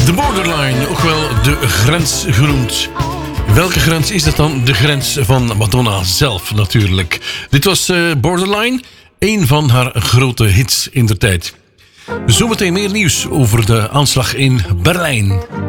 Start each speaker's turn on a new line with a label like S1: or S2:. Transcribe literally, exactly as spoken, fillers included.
S1: De borderline, ook wel de grens genoemd. Welke grens is dat dan? De grens van Madonna zelf natuurlijk. Dit was uh, Borderline, een van haar grote hits in der tijd. Zometeen meer nieuws over de aanslag in Berlijn.